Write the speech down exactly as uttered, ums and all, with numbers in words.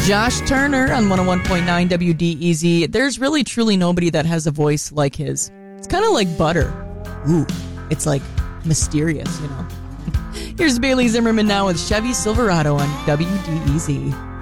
Josh Turner on one oh one point nine W D E Z. There's really truly nobody that has a voice like his. It's kind of like butter. Ooh, it's like mysterious, you know. Here's Bailey Zimmerman now with Chevy Silverado on W D E Z.